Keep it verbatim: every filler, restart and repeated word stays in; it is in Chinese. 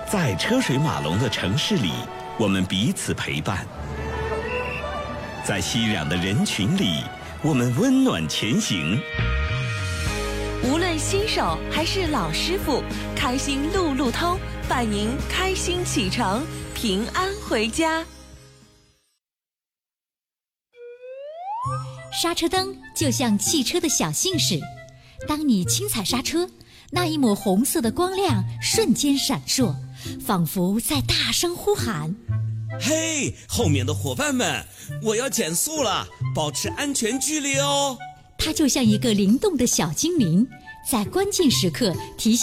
在车水马龙的城市里，我们彼此陪伴；在熙攘的人群里，我们温暖前行。 无论新手还是老师傅，开心路路通，伴您开心启程，平安回家。 刹车灯就像汽车的小信使，当你轻踩刹车，那一抹红色的光亮瞬间闪烁，仿佛在大声呼喊： 嘿，后面的伙伴们，我要减速了，保持安全距离哦。 它就像一个灵动的小精灵，在关键时刻提醒